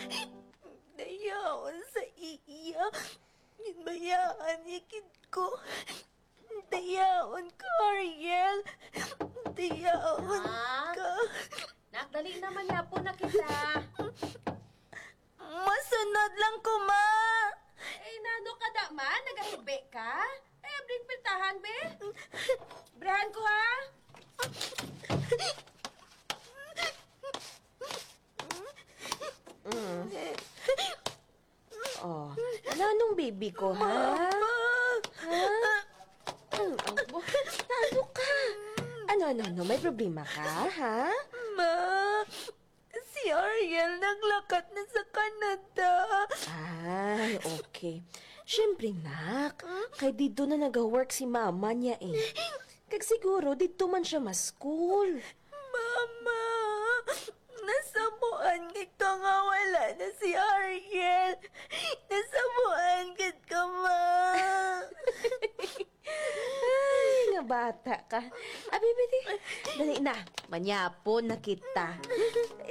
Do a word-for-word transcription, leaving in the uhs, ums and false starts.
Dayaon sa iya. Bayaan ikid ko. Dayaon ka, Ariel. Dayaon Ah? ka. Nakdali naman yapo na kita. Masunod lang ko, ma. Eh, nano ka da man? Nagahibe ka? Eh, bring pintahan, be. Brahan ko, ha? Oh, ano nung baby ko, ha? Ha? Hmm, abo. Ano ka? Ano, ano, ano? May problema ka, ha? Ma, si Ariel naglakat na sa Canada. Ay, okay. Siyempre, nak. Kay dito na nag-work si mama niya, eh. Kag siguro, dito man siya ma-school. Mama, nasabuan gid ka nga wala na si Ariel. Nasabuan gid ka, ma. Ay, nga bata ka. Abi, biti. Dali na. Manyapon na kita.